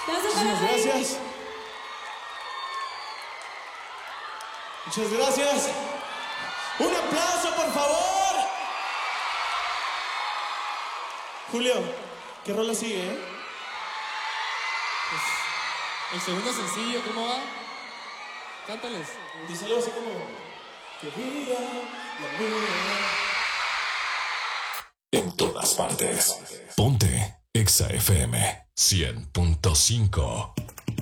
Muchísimas gracias. Muchas gracias. Un aplauso, por favor. Julio, ¿qué rola sigue, Pues, el segundo sencillo, ¿cómo va? Cántales. Díselo así como... Que viva la vida. En todas partes. Ponte Exa FM 100.5.